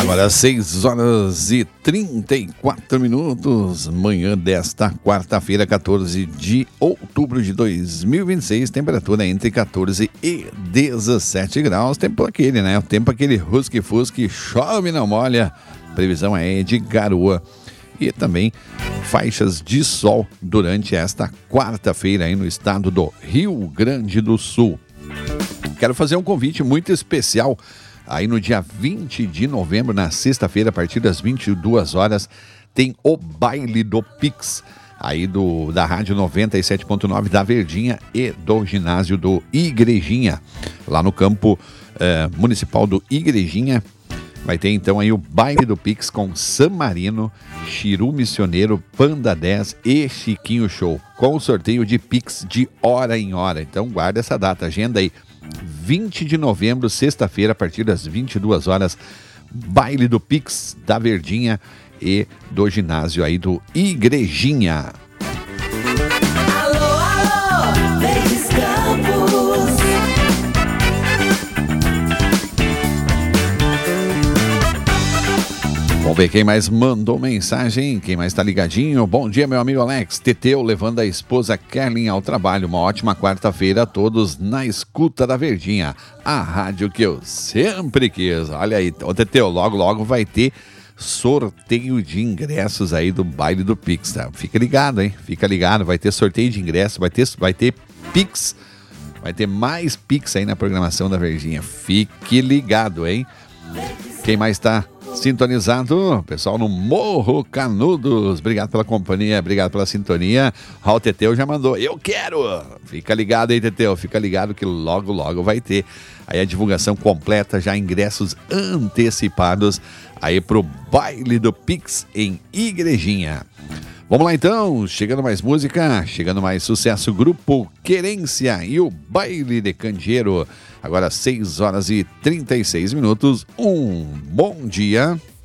Agora 6 horas e 34 minutos, manhã desta quarta-feira, 14 de outubro de 2026, temperatura entre 14 e 17 graus, tempo aquele, né? O tempo aquele rusque-fusque, chove não molha, previsão é de garoa e também faixas de sol durante esta quarta-feira aí no estado do Rio Grande do Sul. Quero fazer um convite muito especial. Aí no dia 20 de novembro, na sexta-feira, a partir das 22 horas, tem o baile do Pix, aí da Rádio 97.9 da Verdinha e do ginásio do Igrejinha, lá no campo municipal do Igrejinha. Vai ter então aí o baile do Pix com San Marino, Chiru Missioneiro, Panda 10 e Chiquinho Show, com o sorteio de Pix de hora em hora. Então guarda essa data, agenda aí. 20 de novembro, sexta-feira, a partir das 22 horas, baile do Pix da Verdinha e do ginásio aí do Igrejinha. Alô, alô, Verdes Campos. Vamos ver quem mais mandou mensagem, quem mais tá ligadinho. Bom dia, meu amigo Alex. Teteu levando a esposa Kerlin ao trabalho. Uma ótima quarta-feira a todos na escuta da Verdinha, a rádio que eu sempre quis. Olha aí, ô Teteu, logo vai ter sorteio de ingressos aí do baile do Pix, tá? Fica ligado, hein? Fica ligado, vai ter sorteio de ingressos, vai ter Pix, vai ter mais Pix aí na programação da Verdinha. Fique ligado, hein? Quem mais tá sintonizado? Pessoal no Morro Canudos, obrigado pela companhia, obrigado pela sintonia. O Teteu já mandou, eu quero! Fica ligado aí, Teteu, fica ligado que logo vai ter aí a divulgação completa, já ingressos antecipados aí pro baile do Pix em Igrejinha. Vamos lá então, chegando mais música, chegando mais sucesso, Grupo Querência e o Baile de Candeeiro. Agora 6 horas e 36 minutos, um bom dia.